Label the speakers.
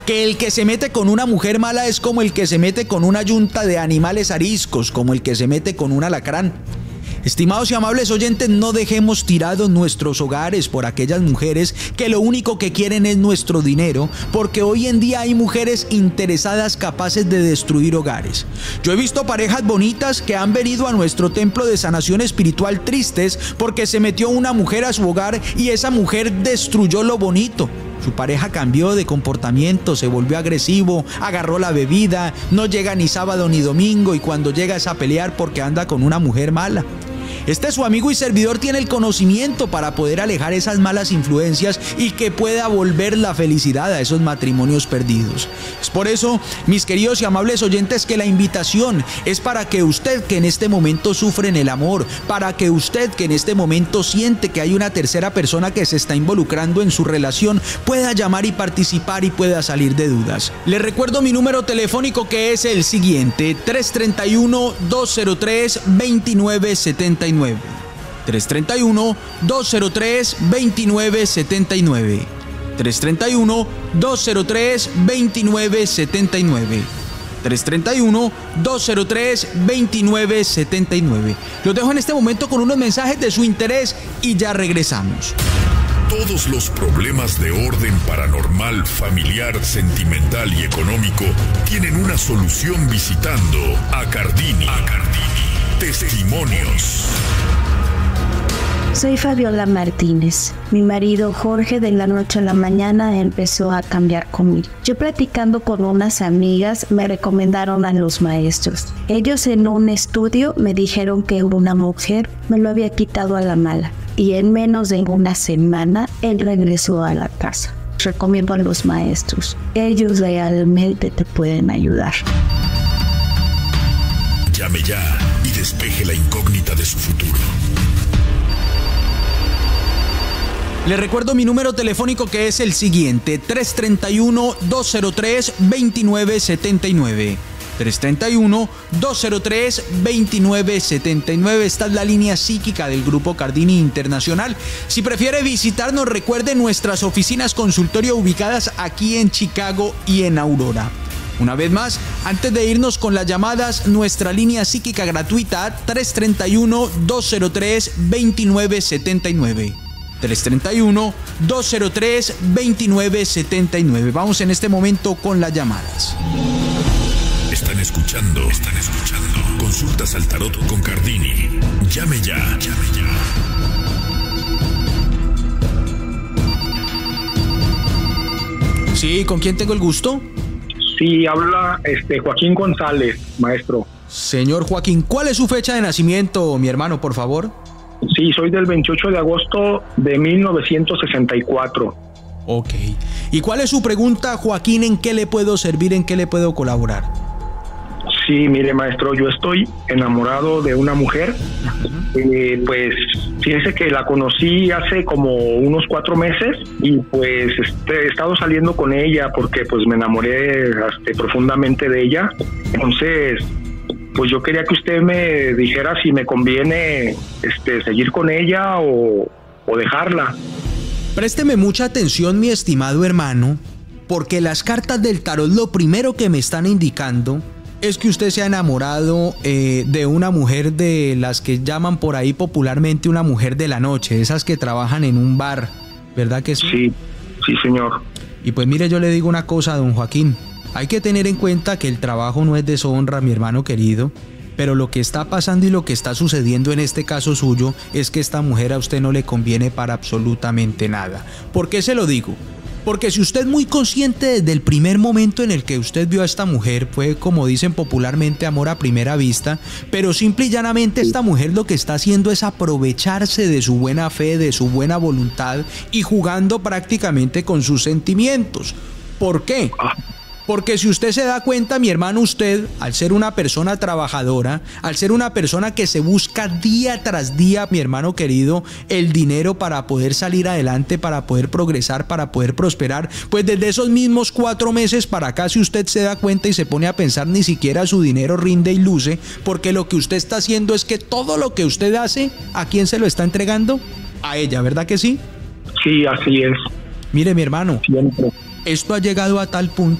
Speaker 1: Que el que se mete con una mujer mala es como el que se mete con una yunta de animales ariscos, como el que se mete con un alacrán. Estimados y amables oyentes, no dejemos tirados nuestros hogares por aquellas mujeres que lo único que quieren es nuestro dinero, porque hoy en día hay mujeres interesadas capaces de destruir hogares. Yo he visto parejas bonitas que han venido a nuestro templo de sanación espiritual tristes porque se metió una mujer a su hogar y esa mujer destruyó lo bonito. Su pareja cambió de comportamiento, se volvió agresivo, agarró la bebida, no llega ni sábado ni domingo y cuando llega es a pelear porque anda con una mujer mala. Su amigo y servidor tiene el conocimiento para poder alejar esas malas influencias y que pueda volver la felicidad a esos matrimonios perdidos. Es por eso, mis queridos y amables oyentes, que la invitación es para que usted que en este momento sufre en el amor, para que usted que en este momento siente que hay una tercera persona que se está involucrando en su relación, pueda llamar y participar y pueda salir de dudas. Les recuerdo mi número telefónico, que es el siguiente: 331-203-2979. 331-203-2979. 331-203-2979. 331-203-2979. Los dejo en este momento con unos mensajes de su interés y ya regresamos.
Speaker 2: Todos los problemas de orden paranormal, familiar, sentimental y económico tienen una solución visitando a Cardini. Testimonios.
Speaker 3: Soy Fabiola Martínez. Mi marido Jorge de la noche a la mañana empezó a cambiar conmigo. Yo platicando con unas amigas me recomendaron a los maestros. Ellos en un estudio me dijeron que una mujer me lo había quitado a la mala y en menos de una semana él regresó a la casa. Recomiendo a los maestros. Ellos realmente te pueden ayudar.
Speaker 2: Llame ya y despeje la incógnita de su futuro.
Speaker 1: Le recuerdo mi número telefónico, que es el siguiente: 331-203-2979. 331-203-2979. Esta es la línea psíquica del Grupo Cardini Internacional. Si prefiere visitarnos, recuerde nuestras oficinas consultorio ubicadas aquí en Chicago y en Aurora. Una vez más, antes de irnos con las llamadas, nuestra línea psíquica gratuita: 331-203-2979. 331-203-2979. Vamos en este momento con las llamadas.
Speaker 2: Están escuchando. Consultas al tarot con Cardini. Llame ya.
Speaker 1: Sí, ¿con quién tengo el gusto?
Speaker 4: Sí, habla Joaquín González, maestro.
Speaker 1: Señor Joaquín, ¿cuál es su fecha de nacimiento, mi hermano, por favor?
Speaker 4: Sí, soy del 28 de agosto de 1964.
Speaker 1: Ok. ¿Y cuál es su pregunta, Joaquín? ¿En qué le puedo servir? ¿En qué le puedo colaborar?
Speaker 4: Sí, mire, maestro, yo estoy enamorado de una mujer. Pues fíjese que la conocí hace como unos 4 meses y pues he estado saliendo con ella porque pues me enamoré profundamente de ella. Entonces, pues yo quería que usted me dijera si me conviene seguir con ella o dejarla.
Speaker 1: Présteme mucha atención, mi estimado hermano, porque las cartas del tarot lo primero que me están indicando es que usted se ha enamorado de una mujer de las que llaman por ahí popularmente una mujer de la noche, esas que trabajan en un bar, ¿verdad que sí?
Speaker 4: Sí, señor.
Speaker 1: Y pues mire, yo le digo una cosa, don Joaquín. Hay que tener en cuenta que el trabajo no es deshonra, mi hermano querido, pero lo que está pasando y lo que está sucediendo en este caso suyo es que esta mujer a usted no le conviene para absolutamente nada. ¿Por qué se lo digo? Porque si usted es muy consciente desde el primer momento en el que usted vio a esta mujer, fue como dicen popularmente amor a primera vista, pero simple y llanamente esta mujer lo que está haciendo es aprovecharse de su buena fe, de su buena voluntad y jugando prácticamente con sus sentimientos. ¿Por qué? Porque si usted se da cuenta, mi hermano, usted, al ser una persona trabajadora, al ser una persona que se busca día tras día, mi hermano querido, el dinero para poder salir adelante, para poder progresar, para poder prosperar, pues desde esos mismos 4 meses para acá, si usted se da cuenta y se pone a pensar, ni siquiera su dinero rinde y luce, porque lo que usted está haciendo es que todo lo que usted hace, ¿a quién se lo está entregando? A ella, ¿verdad que sí?
Speaker 4: Sí, así es.
Speaker 1: Mire, mi hermano,
Speaker 4: siempre.
Speaker 1: Esto ha llegado a tal punto